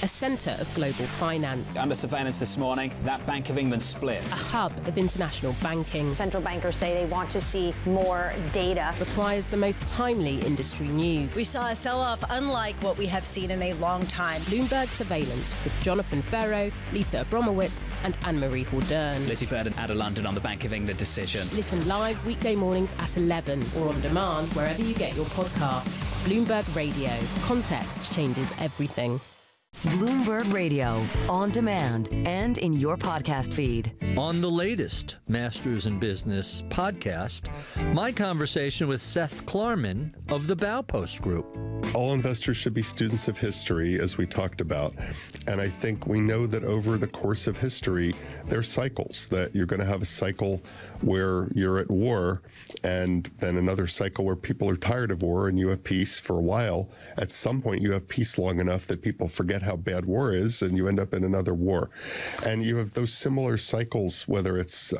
a centre of global finance. Under surveillance this morning, that Bank of England split. A hub of international banking. Central bankers say they want to see more data. Requires the most timely industry news. We saw a sell-off unlike what we have seen in a long time. Bloomberg Surveillance with Jonathan Ferro, Lisa Abromowitz and Anne-Marie Hordern. Lizzie Burden out of London on the Bank of England decision. Listen live weekday mornings at 11 or on demand wherever you get your podcasts. Bloomberg Radio. Context changes everything. Bloomberg Radio, on demand and in your podcast feed. On the latest Masters in Business podcast, my conversation with Seth Klarman of the Baupost Group. All investors should be students of history, as we talked about. And I think we know that over the course of history, there are cycles, that you're going to have a cycle where you're at war, and then another cycle where people are tired of war and you have peace for a while. At some point, you have peace long enough that people forget how bad war is, and you end up in another war. And you have those similar cycles, whether it's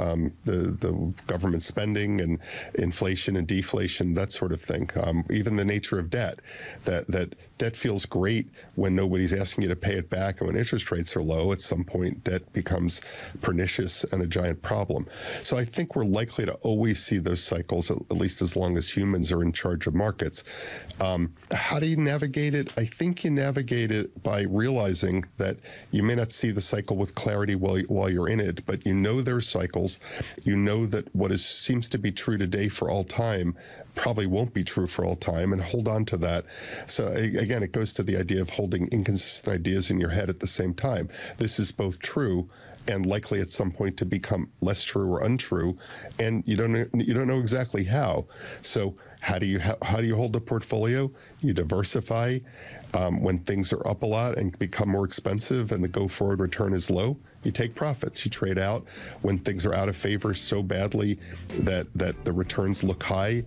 the government spending and inflation and deflation, that sort of thing. Even the nature of debt, that debt feels great when nobody's asking you to pay it back, and when interest rates are low, at some point, debt becomes pernicious and a giant problem. So I think we're likely to always see those cycles, at least as long as humans are in charge of markets. How do you navigate it? I think you navigate it by realizing that you may not see the cycle with clarity while you're in it, but you know there are cycles. You know that what seems to be true today for all time probably won't be true for all time, and hold on to that. So again, it goes to the idea of holding inconsistent ideas in your head at the same time. This is both true and likely at some point to become less true or untrue, and you don't know exactly how. So how do you hold a portfolio? You diversify. When things are up a lot and become more expensive and the go-forward return is low, you take profits. You trade out when things are out of favor so badly that the returns look high.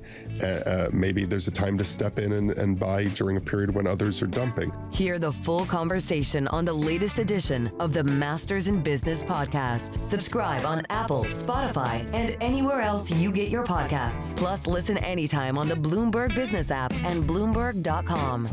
Maybe there's a time to step in and buy during a period when others are dumping. Hear the full conversation on the latest edition of the Masters in Business podcast. Subscribe on Apple, Spotify, and anywhere else you get your podcasts. Plus, listen anytime on the Bloomberg Business app and Bloomberg.com.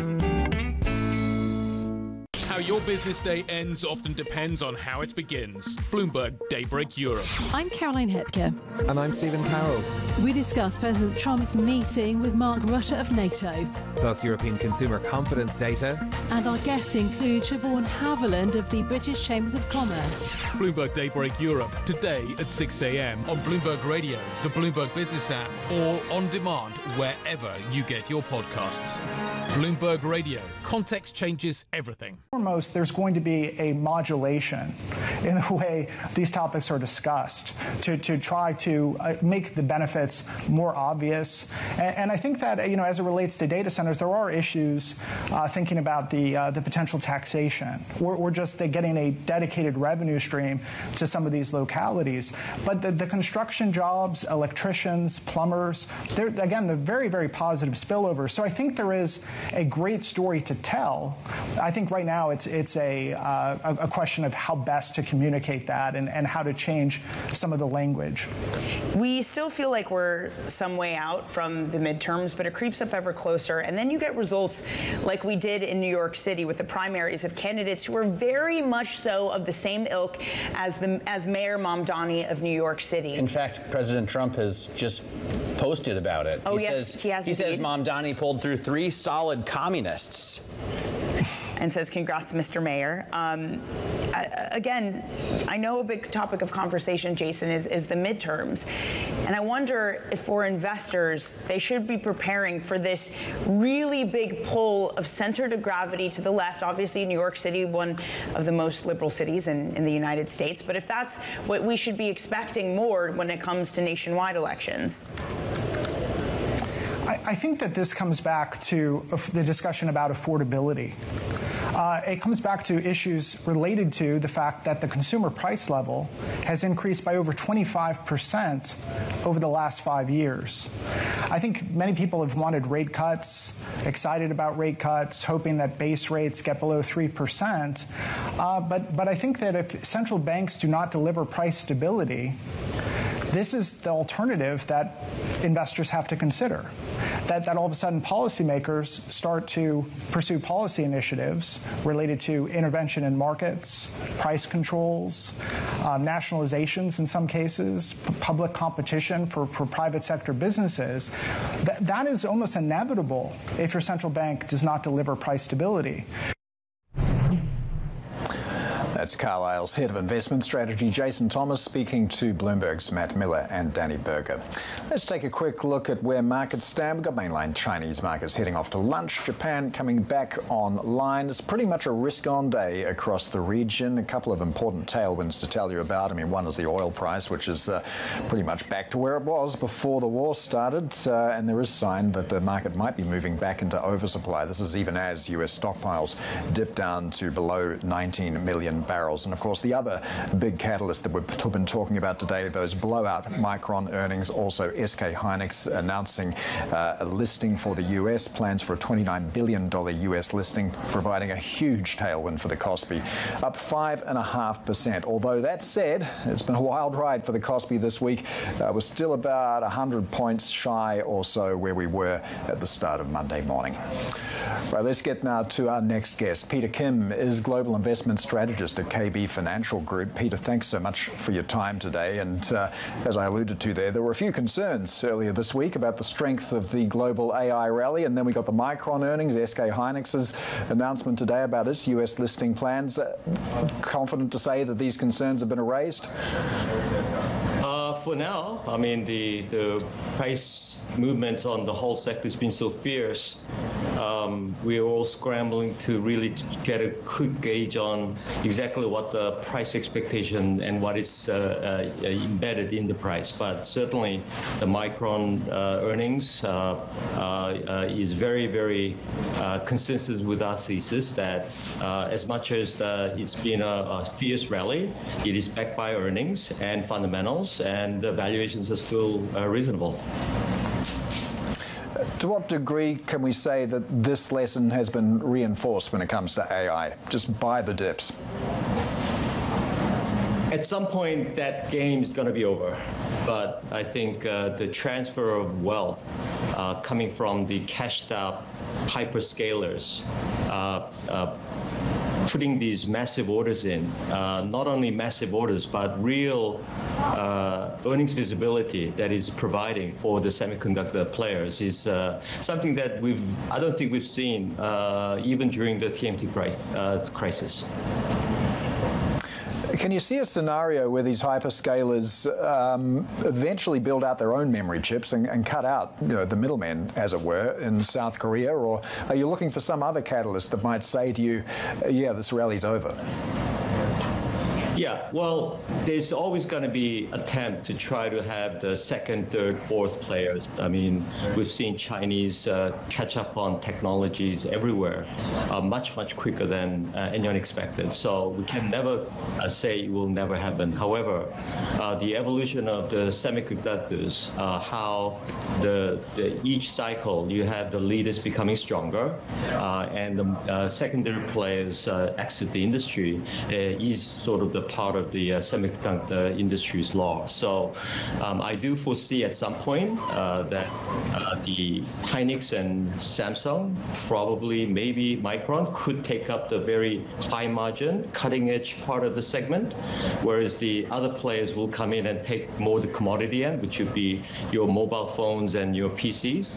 How your business day ends often depends on how it begins. Bloomberg Daybreak Europe. I'm Caroline Hepker. And I'm Stephen Carroll. We discuss President Trump's meeting with Mark Rutte of NATO. Plus European consumer confidence data. And our guests include Siobhan Haviland of the British Chambers of Commerce. Bloomberg Daybreak Europe, today at 6 a.m. on Bloomberg Radio, the Bloomberg Business app, or on demand wherever you get your podcasts. Bloomberg Radio. Context changes everything. Foremost, there's going to be a modulation in the way these topics are discussed to try to make the benefits more obvious. And I think that, as it relates to data centers, there are issues thinking about the potential taxation or just getting a dedicated revenue stream to some of these localities. But the construction jobs, electricians, plumbers, they're very, very positive spillover. So I think there is a great story to tell. I think right now it's a question of how best to communicate that and how to change some of the language. We still feel like we're some way out from the midterms, but it creeps up ever closer. And then you get results like we did in New York City with the primaries of candidates who are very much so of the same ilk as Mayor Mamdani of New York City. In fact, President Trump has just posted about it. Oh, yes, he has. He says Mamdani pulled through 3 solid communists. And says, congrats, Mr. Mayor. Again, I know a big topic of conversation, Jason, is the midterms. And I wonder if for investors, they should be preparing for this really big pull of center to gravity to the left. Obviously, New York City, one of the most liberal cities in the United States. But if that's what we should be expecting more when it comes to nationwide elections. I think that this comes back to the discussion about affordability. It comes back to issues related to the fact that the consumer price level has increased by over 25% over the last 5 years. I think many people have wanted rate cuts, excited about rate cuts, hoping that base rates get below 3%. But I think that if central banks do not deliver price stability, this is the alternative that investors have to consider. That all of a sudden policymakers start to pursue policy initiatives related to intervention in markets, price controls, nationalizations in some cases, public competition for private sector businesses. That is almost inevitable if your central bank does not deliver price stability. That's Carlyle's head of investment strategy, Jason Thomas, speaking to Bloomberg's Matt Miller and Danny Berger. Let's take a quick look at where markets stand. We've got mainland Chinese markets heading off to lunch. Japan coming back online. It's pretty much a risk-on day across the region. A couple of important tailwinds to tell you about. I mean, one is the oil price, which is pretty much back to where it was before the war started. And there is sign that the market might be moving back into oversupply. This is even as US stockpiles dip down to below 19 million barrels. And of course, the other big catalyst that we've been talking about today, those blowout Micron earnings, also SK Hynix announcing a listing for the US, plans for a $29 billion US listing, providing a huge tailwind for the Kospi, up 5.5%. Although that said, it's been a wild ride for the Kospi this week. We're still about 100 points shy or so where we were at the start of Monday morning. Right, let's get now to our next guest. Peter Kim is Global Investment Strategist at KB Financial Group. Peter, thanks so much for your time today. And as I alluded to there were a few concerns earlier this week about the strength of the global AI rally. And then we got the Micron earnings, SK Hynix's announcement today about its US listing plans. Confident to say that these concerns have been erased? For now, I mean, the price movement on the whole sector has been so fierce. We are all scrambling to really get a quick gauge on exactly what the price expectation and what is embedded in the price. But certainly the Micron earnings is very, very consistent with our thesis that as much as it's been a fierce rally, it is backed by earnings and fundamentals, and the valuations are still reasonable. To what degree can we say that this lesson has been reinforced when it comes to AI? Just buy the dips. At some point, that game is going to be over. But I think the transfer of wealth coming from the cashed-out hyperscalers, putting these massive orders in, not only massive orders, but real earnings visibility that is providing for the semiconductor players is something that I don't think we've seen even during the TMT crisis. Can you see a scenario where these hyperscalers eventually build out their own memory chips and cut out, the middlemen, as it were, in South Korea? Or are you looking for some other catalyst that might say to you, yeah, this rally's over? Yeah, well, there's always going to be an attempt to try to have the second, third, fourth players. I mean, we've seen Chinese catch up on technologies everywhere much, much quicker than anyone expected. So we can never say it will never happen. However, the evolution of the semiconductors, how each cycle you have the leaders becoming stronger and the secondary players exit the industry is sort of the part of the semiconductor industry's law. So I do foresee at some point that the Hynix and Samsung, probably maybe Micron, could take up the very high margin, cutting edge part of the segment, whereas the other players will come in and take more the commodity end, which would be your mobile phones and your PCs.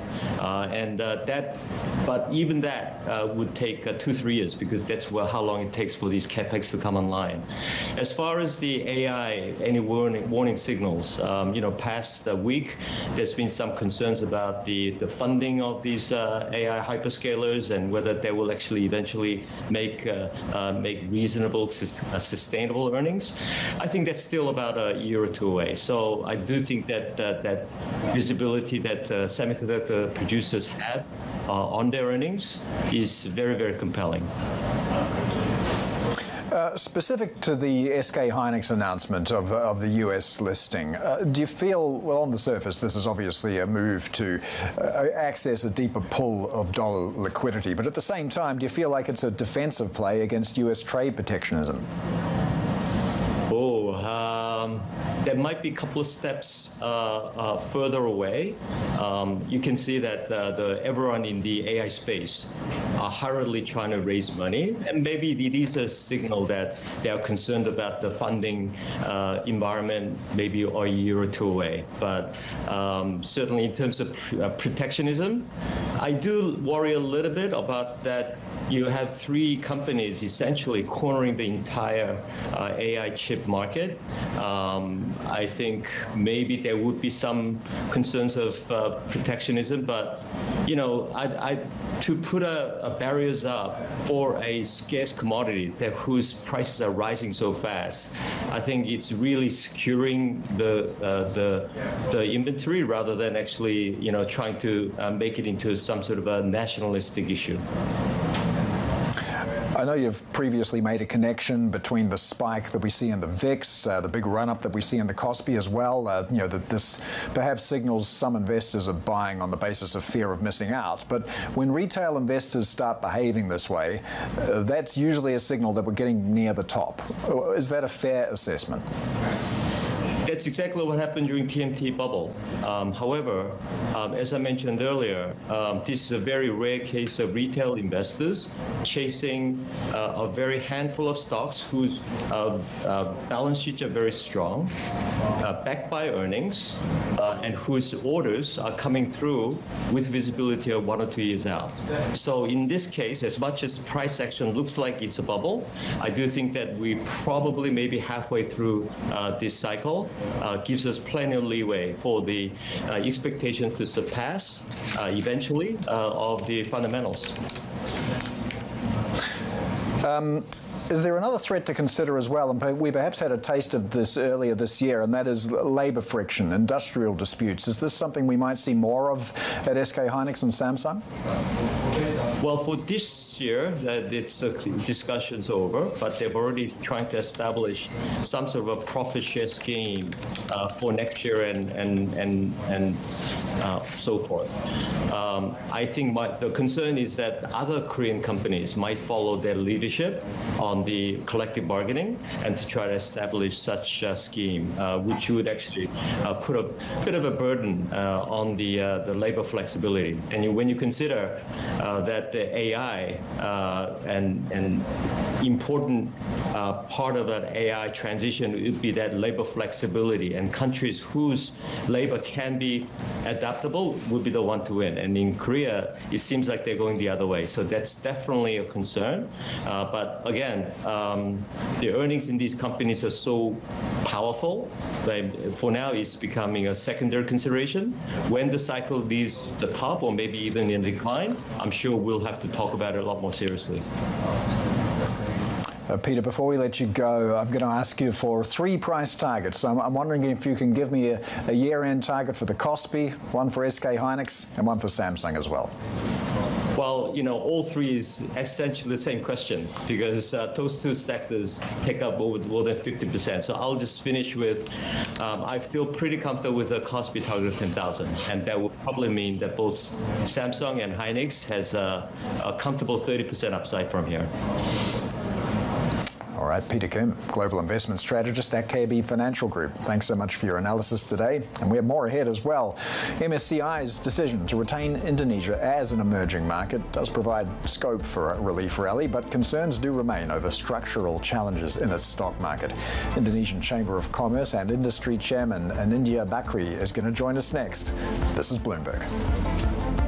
But even that would take 2-3 years, because that's how long it takes for these capex to come online. As far as the AI, any warning signals, past the week, there's been some concerns about the funding of these AI hyperscalers and whether they will actually eventually make reasonable, sustainable earnings. I think that's still about a year or two away. So I do think that that visibility that semiconductor producers have on their earnings is very, very compelling. Specific to the SK Hynix announcement of the US listing, do you feel, well, on the surface, this is obviously a move to access a deeper pool of dollar liquidity, but at the same time, do you feel like it's a defensive play against US trade protectionism? Oh, There might be a couple of steps further away. You can see that everyone in the AI space are hurriedly trying to raise money, and maybe it is a signal that they are concerned about the funding environment maybe a year or two away. But certainly in terms of protectionism, I do worry a little bit about that. You have three companies essentially cornering the entire AI chip market. I think maybe there would be some concerns of protectionism, but to put barriers up for a scarce commodity whose prices are rising so fast, I think it's really securing the inventory rather than actually trying to make it into some sort of a nationalistic issue. I know you've previously made a connection between the spike that we see in the VIX, the big run-up that we see in the Kospi as well, that this perhaps signals some investors are buying on the basis of fear of missing out. But when retail investors start behaving this way, that's usually a signal that we're getting near the top. Is that a fair assessment? That's exactly what happened during TMT bubble. However, as I mentioned earlier, this is a very rare case of retail investors chasing a very handful of stocks whose balance sheets are very strong, backed by earnings, and whose orders are coming through with visibility of 1 or 2 years out. So in this case, as much as price action looks like it's a bubble, I do think that we probably maybe halfway through this cycle. Gives us plenty of leeway for the expectation to surpass eventually of the fundamentals. Is there another threat to consider as well? And we perhaps had a taste of this earlier this year, and that is labour friction, industrial disputes. Is this something we might see more of at SK Hynix and Samsung? Well, for this year, it's discussion's over, but they're already trying to establish some sort of a profit share scheme for next year and so forth. I think the concern is that other Korean companies might follow their leadership on the collective bargaining and to try to establish such a scheme, which would actually put a bit of a burden on the labor flexibility. And when you consider that the AI and important part of that AI transition would be that labor flexibility, and countries whose labor can be adaptable would be the one to win. And in Korea, it seems like they're going the other way. So that's definitely a concern. But again, the earnings in these companies are so powerful that for now it's becoming a secondary consideration. When the cycle leaves the top or maybe even in decline, I'm sure we'll have to talk about it a lot more seriously. Peter, before we let you go, I'm going to ask you for 3 price targets. So I'm wondering if you can give me a year-end target for the Kospi, one for SK Hynix, and one for Samsung as well. Well, all three is essentially the same question because those two sectors take up more than 50%. So I'll just finish with, I feel pretty comfortable with a Kospi target of 10,000. And that would probably mean that both Samsung and Hynix has a comfortable 30% upside from here. All right, Peter Kim, Global Investment Strategist at KB Financial Group. Thanks so much for your analysis today. And we have more ahead as well. MSCI's decision to retain Indonesia as an emerging market does provide scope for a relief rally, but concerns do remain over structural challenges in its stock market. Indonesian Chamber of Commerce and Industry Chairman Anindya Bakri is going to join us next. This is Bloomberg.